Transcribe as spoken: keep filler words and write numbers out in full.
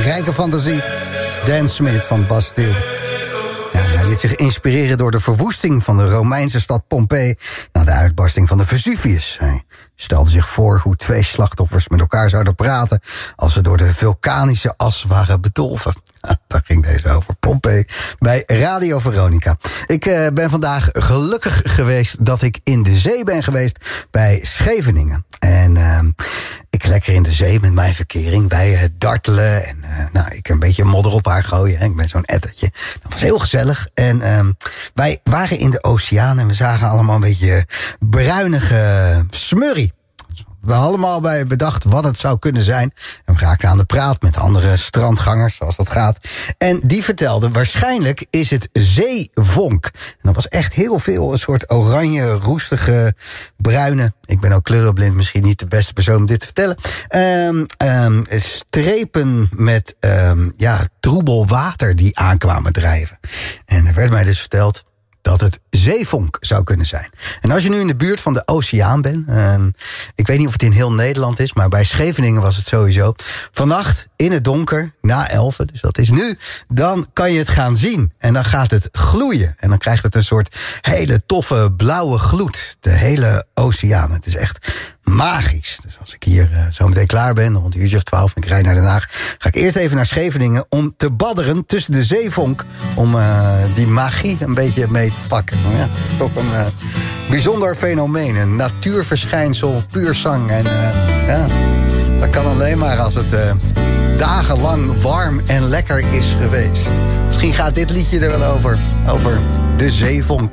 rijke fantasie. Dan Smith van Bastille. Ja, hij liet zich inspireren door de verwoesting van de Romeinse stad Pompeii na de uitbarsting van de Vesuvius. Hij stelde zich voor hoe twee slachtoffers met elkaar zouden praten als ze door de vulkanische as waren bedolven. Daar ging deze over, Pompeii, bij Radio Veronica. Ik uh, ben vandaag gelukkig geweest dat ik in de zee ben geweest bij Scheveningen. En uh, ik lekker in de zee met mijn verkering bij het dartelen. En uh, nou, ik een beetje modder op haar gooien. Hè. Ik ben zo'n ettertje. Dat was heel gezellig. En uh, wij waren in de oceaan en we zagen allemaal een beetje bruinige smurrie. We hadden allemaal bij bedacht wat het zou kunnen zijn. En we raakten aan de praat met andere strandgangers, zoals dat gaat. En die vertelden, waarschijnlijk is het zeevonk. En dat was echt heel veel, een soort oranje, roestige, bruine... ik ben ook kleurenblind, misschien niet de beste persoon om dit te vertellen. Um, um, strepen met um, ja, troebel water die aankwamen drijven. En er werd mij dus verteld dat het zeevonk zou kunnen zijn. En als je nu in de buurt van de oceaan bent... Um, ik weet niet of het in heel Nederland is... maar bij Scheveningen was het sowieso. Vannacht in het donker, na elfen, dus dat is nu... dan kan je het gaan zien. En dan gaat het gloeien. En dan krijgt het een soort hele toffe blauwe gloed. De hele oceaan. Het is echt magisch. Dus als ik hier uh, zo meteen klaar ben, rond een uurtje of twaalf... en ik rijd naar Den Haag, ga ik eerst even naar Scheveningen... om te badderen tussen de zeevonk... om uh, die magie een beetje mee te pakken. Nou ja, het is toch een uh, bijzonder fenomeen. Een natuurverschijnsel, puur zang. En uh, ja, dat kan alleen maar als het uh, dagenlang warm en lekker is geweest. Misschien gaat dit liedje er wel over. Over de zeevonk.